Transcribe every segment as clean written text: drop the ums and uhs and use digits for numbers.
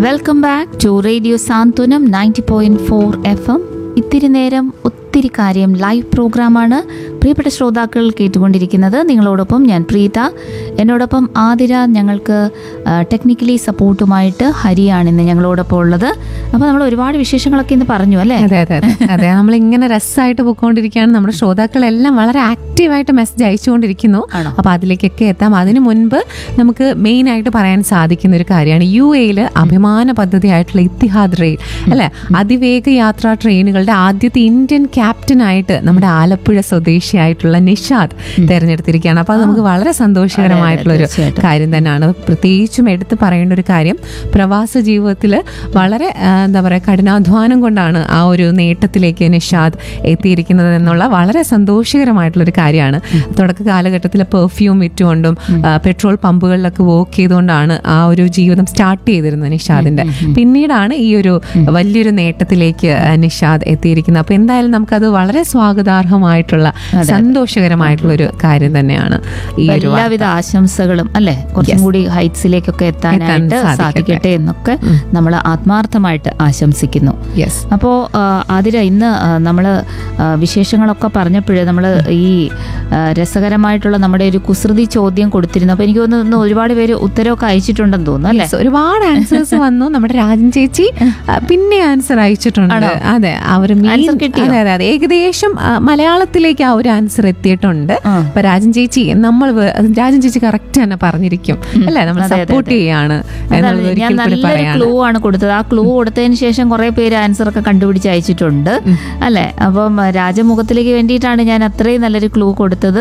Welcome back to radio Santhwanam 90.4 FM. ഇത്തിരി നേരം ഒത്തിരി കാര്യം ലൈവ് പ്രോഗ്രാമാണ് പ്രിയപ്പെട്ട ശ്രോതാക്കൾ കേട്ടുകൊണ്ടിരിക്കുന്നത്. നിങ്ങളോടൊപ്പം ഞാൻ പ്രീത, എന്നോടൊപ്പം ആതിര, ഞങ്ങൾക്ക് ടെക്നിക്കലി സപ്പോർട്ടുമായിട്ട് ഹരിയാണ് ഇന്ന് ഞങ്ങളോടൊപ്പം ഉള്ളത്. അപ്പോൾ നമ്മൾ ഒരുപാട് വിശേഷങ്ങളൊക്കെ ഇന്ന് പറഞ്ഞു അല്ലേ? അതെ അതെ അതെ അതെ നമ്മളിങ്ങനെ രസമായിട്ട് പോയിക്കൊണ്ടിരിക്കുകയാണ്. നമ്മുടെ ശ്രോതാക്കളെല്ലാം വളരെ ആക്റ്റീവായിട്ട് മെസ്സേജ് അയച്ചുകൊണ്ടിരിക്കുന്നു. അപ്പോൾ അതിലേക്കൊക്കെ എത്താം. അതിനു മുൻപ് നമുക്ക് മെയിനായിട്ട് പറയാൻ സാധിക്കുന്ന ഒരു കാര്യമാണ് UAE അഭിമാന പദ്ധതിയായിട്ടുള്ള ഇത്തിഹാദ് റെയിൽ അല്ലെ, അതിവേഗ യാത്രാ ട്രെയിനുകളുടെ ആദ്യത്തെ ഇന്ത്യൻ ക്യാപ്റ്റനായിട്ട് നമ്മുടെ ആലപ്പുഴ സ്വദേശിയായിട്ടുള്ള നിഷാദ് തെരഞ്ഞെടുത്തിരിക്കുകയാണ്. അപ്പോൾ അത് നമുക്ക് വളരെ സന്തോഷകരമായിട്ടുള്ളൊരു കാര്യം തന്നെയാണ്. പ്രത്യേകിച്ചും എടുത്ത് പറയേണ്ട ഒരു കാര്യം, പ്രവാസ ജീവിതത്തിൽ വളരെ എന്താ പറയുക കഠിനാധ്വാനം കൊണ്ടാണ് ആ ഒരു നേട്ടത്തിലേക്ക് നിഷാദ് എത്തിയിരിക്കുന്നത് എന്നുള്ള വളരെ സന്തോഷകരമായിട്ടുള്ളൊരു കാര്യമാണ്. തുടക്ക കാലഘട്ടത്തിൽ പെർഫ്യൂം വിറ്റുകൊണ്ടും പെട്രോൾ പമ്പുകളിലൊക്കെ വർക്ക് ചെയ്തുകൊണ്ടാണ് ആ ഒരു ജീവിതം സ്റ്റാർട്ട് ചെയ്തിരുന്നത് നിഷാദിന്റെ. പിന്നീടാണ് ഈ ഒരു വലിയൊരു നേട്ടത്തിലേക്ക് നിഷാദ് എത്തിയിരിക്കുന്നത്. അപ്പൊ എന്തായാലും നമുക്കത് വളരെ സ്വാഗതാർഹമായിട്ടുള്ള സന്തോഷകരമായിട്ടുള്ള ഒരു കാര്യം തന്നെയാണ്. ഈ എല്ലാവിധ ആശംസകളും അല്ലെ, കുറച്ചും കൂടി ഹൈറ്റ്സിലേക്കൊക്കെ എത്താനായിട്ട് സാധിക്കട്ടെ എന്നൊക്കെ നമ്മൾ ആത്മാർത്ഥമായിട്ട് ആശംസിക്കുന്നു. അപ്പോ ആതിര, ഇന്ന് നമ്മള് വിശേഷങ്ങളൊക്കെ പറഞ്ഞപ്പോഴേ നമ്മള് ഈ രസകരമായിട്ടുള്ള നമ്മുടെ ഒരു കുസൃതി ചോദ്യം കൊടുത്തിരുന്നു. അപ്പൊ എനിക്ക് തോന്നുന്നു ഒരുപാട് പേര് ഉത്തരവൊക്കെ അയച്ചിട്ടുണ്ടെന്ന് തോന്നുന്നു അല്ലെ? ഒരുപാട് ആൻസേഴ്സ് വന്നു. നമ്മുടെ രാജൻ ചേച്ചി പിന്നെ ആൻസർ അയച്ചിട്ടുണ്ട്. അതെ, അവർ അതെ അതെ അതെ ഏകദേശം മലയാളത്തിലേക്ക് ആ ഒരു ആൻസർ എത്തിയിട്ടുണ്ട്. അപ്പൊ രാജൻ ചേച്ചി കറക്റ്റ് തന്നെ പറഞ്ഞിരിക്കും അല്ലെ, നമ്മൾ സപ്പോർട്ട് ചെയ്യാണ്. ഞാൻ നല്ലൊരു ക്ലൂ ആണ് കൊടുത്തത്. ആ ക്ലൂ കൊടുത്തതിന് ശേഷം കുറെ പേര് ആൻസർ ഒക്കെ കണ്ടുപിടിച്ച് അയച്ചിട്ടുണ്ട് അല്ലെ. അപ്പം രാജമുഖത്തിലേക്ക് വേണ്ടിയിട്ടാണ് ഞാൻ അത്രയും നല്ലൊരു ക്ലൂ കൊടുത്തത്.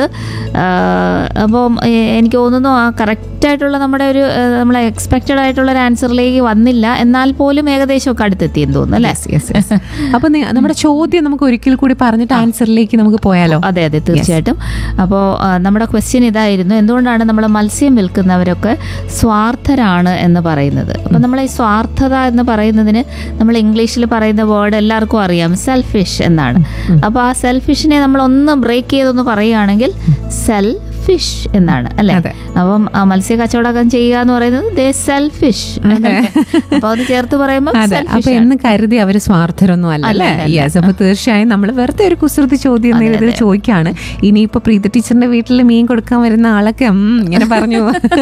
അപ്പം എനിക്ക് തോന്നുന്നു ആ കറക്റ്റ് ആയിട്ടുള്ള നമ്മുടെ ഒരു നമ്മളെ എക്സ്പെക്റ്റഡ് ആയിട്ടുള്ള ഒരു ആൻസറിലേക്ക് വന്നില്ല, എന്നാൽ പോലും ഏകദേശം ഒക്കെ അടുത്തെത്തിയെന്ന് തോന്നുന്നു അല്ലേ? അപ്പൊ നമ്മുടെ ചോദ്യം നമുക്ക് ഒരിക്കൽ കൂടി പറഞ്ഞിട്ട് ആൻസറിലേക്ക് നമുക്ക് പോയാലോ? അതെ അതെ തീർച്ചയായിട്ടും. അപ്പോൾ നമ്മുടെ ക്വസ്റ്റ്യൻ ഇതായിരുന്നു, എന്തുകൊണ്ടാണ് നമ്മൾ മത്സ്യം വിൽക്കുന്നവരൊക്കെ സ്വാർത്ഥരാണ് എന്ന് പറയുന്നത്? അപ്പം നമ്മൾ ഈ സ്വാർത്ഥത എന്ന് പറയുന്നതിന് നമ്മൾ ഇംഗ്ലീഷിൽ പറയുന്ന വേർഡ് എല്ലാവർക്കും അറിയാം, സെൽഫിഷ് എന്നാണ്. അപ്പോൾ ആ സെൽഫിഷിനെ നമ്മൾ ഒന്ന് ബ്രേക്ക് ചെയ്തൊന്ന് പറയുകയാണെങ്കിൽ ഫിഷ് എന്നാണ് അല്ലെ. അപ്പം മത്സ്യ കച്ചവടം ചെയ്യുക എന്ന് പറയുന്നത് ദേ സെൽഫിഷ്. അപ്പൊ അത് ചേർത്ത് പറയുമ്പോൾ അപ്പൊ എന്ന് കരുതി അവര് സ്വാർത്ഥരൊന്നും അല്ല അല്ലേ? യെസ്. അപ്പൊ തീർച്ചയായും നമ്മൾ വെറുതെ ഒരു കുസൃതി ചോദ്യം ചോദിക്കാണ്. ഇനിയിപ്പോ പ്രീത ടീച്ചറിന്റെ വീട്ടിൽ മീൻ കൊടുക്കാൻ വരുന്ന ആളൊക്കെ ഇങ്ങനെ പറഞ്ഞു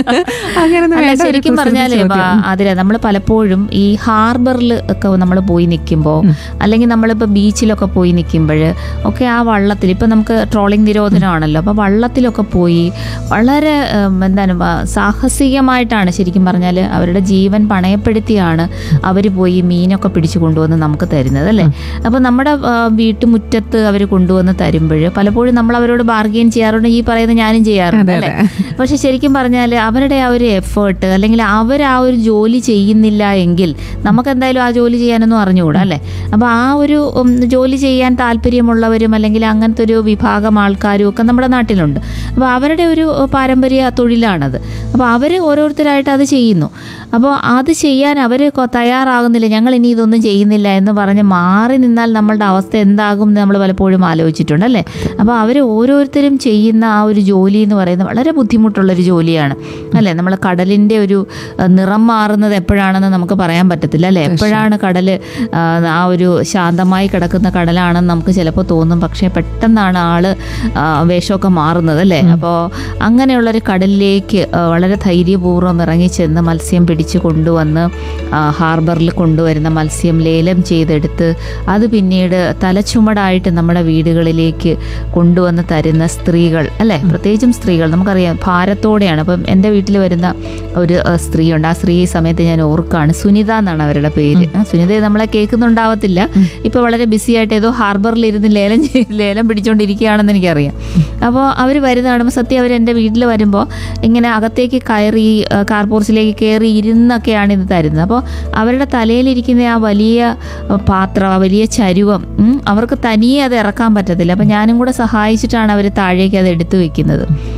അങ്ങനെ. ശരിക്കും പറഞ്ഞാല് അതിലെ നമ്മൾ പലപ്പോഴും ഈ ഹാർബറിൽ ഒക്കെ നമ്മൾ പോയി നിൽക്കുമ്പോൾ, അല്ലെങ്കിൽ നമ്മളിപ്പോ ബീച്ചിലൊക്കെ പോയി നിൽക്കുമ്പോൾ ഒക്കെ ആ വള്ളത്തിൽ, ഇപ്പൊ നമുക്ക് ട്രോളിംഗ് നിരോധനമാണല്ലോ, അപ്പൊ വള്ളത്തിലൊക്കെ പോയി വളരെ എന്താണ് സാഹസികമായിട്ടാണ് ശരിക്കും പറഞ്ഞാൽ അവരുടെ ജീവൻ പണയപ്പെടുത്തിയാണ് അവർ പോയി മീനൊക്കെ പിടിച്ചു കൊണ്ടുവന്ന് നമുക്ക് തരുന്നത് അല്ലേ. അപ്പോൾ നമ്മുടെ വീട്ടുമുറ്റത്ത് അവർ കൊണ്ടുവന്ന് തരുമ്പോൾ പലപ്പോഴും നമ്മൾ അവരോട് ബാർഗെയിൻ ചെയ്യാറുണ്ട്, ഈ പറയുന്നത് ഞാനും ചെയ്യാറുണ്ട് അല്ലേ. പക്ഷെ ശരിക്കും പറഞ്ഞാൽ അവരുടെ ആ ഒരു എഫേർട്ട്, അല്ലെങ്കിൽ അവർ ആ ഒരു ജോലി ചെയ്യുന്നില്ല എങ്കിൽ നമുക്ക് എന്തായാലും ആ ജോലി ചെയ്യാനൊന്നും അറിഞ്ഞുകൂടാ അല്ലേ. അപ്പോൾ ആ ഒരു ജോലി ചെയ്യാൻ താല്പര്യമുള്ളവരും അല്ലെങ്കിൽ അങ്ങനത്തെ ഒരു വിഭാഗം ആൾക്കാരും ഒക്കെ നമ്മുടെ നാട്ടിലുണ്ട്. അപ്പോൾ അവരുടെ ഒരു പാരമ്പര്യ തൊഴിലാണത്. അപ്പോൾ അവർ ഓരോരുത്തരായിട്ട് അത് ചെയ്യുന്നു. അപ്പോൾ അത് ചെയ്യാൻ അവർ തയ്യാറാകുന്നില്ല, ഞങ്ങൾ ഇനി ഇതൊന്നും ചെയ്യുന്നില്ല എന്ന് പറഞ്ഞ് മാറി നിന്നാൽ നമ്മളുടെ അവസ്ഥ എന്താകും എന്ന് നമ്മൾ പലപ്പോഴും ആലോചിച്ചിട്ടുണ്ട് അല്ലേ. അപ്പോൾ അവർ ഓരോരുത്തരും ചെയ്യുന്ന ആ ഒരു ജോലി എന്ന് പറയുന്നത് വളരെ ബുദ്ധിമുട്ടുള്ളൊരു ജോലിയാണ് അല്ലേ. നമ്മൾ കടലിൻ്റെ ഒരു നിറം മാറുന്നത് എപ്പോഴാണെന്ന് നമുക്ക് പറയാൻ പറ്റത്തില്ല അല്ലേ. എപ്പോഴാണ് കടൽ ആ ഒരു ശാന്തമായി കിടക്കുന്ന കടലാണെന്ന് നമുക്ക് ചിലപ്പോൾ തോന്നും, പക്ഷേ പെട്ടെന്നാണ് ആള് വേഷമൊക്കെ മാറുന്നത് അല്ലേ. അപ്പോൾ അങ്ങനെയുള്ളൊരു കടലിലേക്ക് വളരെ ധൈര്യപൂർവ്വം ഇറങ്ങിച്ചെന്ന് മത്സ്യം പിടിച്ച് കൊണ്ടുവന്ന് ഹാർബറിൽ കൊണ്ടുവരുന്ന മത്സ്യം ലേലം ചെയ്തെടുത്ത് അത് പിന്നീട് തലച്ചുമടായിട്ട് നമ്മുടെ വീടുകളിലേക്ക് കൊണ്ടുവന്ന് തരുന്ന സ്ത്രീകൾ അല്ലേ. പ്രത്യേകിച്ചും സ്ത്രീകൾ നമുക്കറിയാം ഭാരത്തോടെയാണ്. അപ്പം എൻ്റെ വീട്ടിൽ വരുന്ന ഒരു സ്ത്രീയുണ്ട്, ആ സ്ത്രീ സമയത്ത് ഞാൻ ഓർക്കാണ്, സുനിത എന്നാണ് അവരുടെ പേര്. സുനിത നമ്മളെ കേൾക്കുന്നുണ്ടാവത്തില്ല, ഇപ്പൊ വളരെ ബിസി ആയിട്ട് ഏതോ ഹാർബറിൽ ഇരുന്ന് ലേലം പിടിച്ചുകൊണ്ടിരിക്കുകയാണെന്ന് എനിക്കറിയാം. അപ്പോൾ അവർ വരുന്ന കാണുമ്പോൾ സത്യം അവർ എൻ്റെ വീട്ടിൽ വരുമ്പോൾ ഇങ്ങനെ അകത്തേക്ക് കയറി കാർപോർച്ചിലേക്ക് കയറി ഇരുന്നൊക്കെയാണ് ഇത് തരുന്നത്. അപ്പോൾ അവരുടെ തലയിലിരിക്കുന്ന ആ വലിയ പാത്രം, ആ വലിയ ചരുവം അവർക്ക് തനിയെ അത് ഇറക്കാൻ പറ്റത്തില്ല. അപ്പം ഞാനും കൂടെ സഹായിച്ചിട്ടാണ് അവർ താഴേക്ക് അത് എടുത്തു വെക്കുന്നത്.